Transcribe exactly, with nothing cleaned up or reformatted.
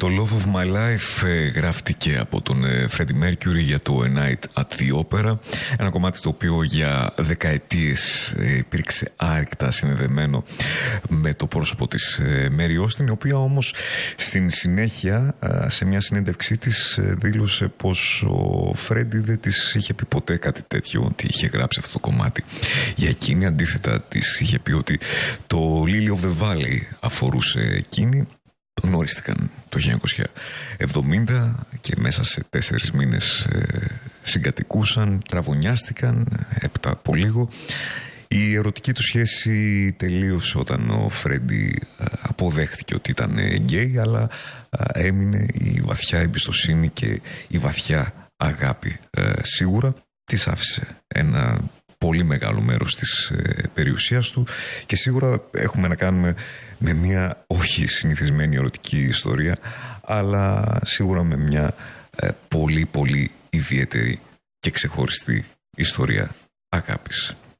Το Love of My Life ε, γράφτηκε από τον ε, Freddie Mercury για το A Night at the Opera, ένα κομμάτι το οποίο για δεκαετίες ε, υπήρξε άρρηκτα συνδεδεμένο με το πρόσωπο της ε, Mary Austin, η οποία όμως στην συνέχεια ε, σε μια συνέντευξή της ε, δήλωσε πως ο Freddie δεν της είχε πει ποτέ κάτι τέτοιο, ότι είχε γράψει αυτό το κομμάτι για εκείνη. Αντίθετα της είχε πει ότι το Lily of the Valley αφορούσε εκείνη. Γνώριστηκαν το χίλια εννιακόσια εβδομήντα και μέσα σε τέσσερις μήνες ε, συγκατοικούσαν, τραβωνιάστηκαν, έπειτα από λίγο. Η ερωτική του σχέση τελείωσε όταν ο Φρέντι ε, αποδέχτηκε ότι ήταν γκέι, αλλά ε, έμεινε η βαθιά εμπιστοσύνη και η βαθιά αγάπη. Ε, σίγουρα της άφησε ένα πολύ μεγάλο μέρος της ε, περιουσίας του και σίγουρα έχουμε να κάνουμε με μια όχι συνηθισμένη ερωτική ιστορία, αλλά σίγουρα με μια ε, πολύ πολύ ιδιαίτερη και ξεχωριστή ιστορία αγάπης.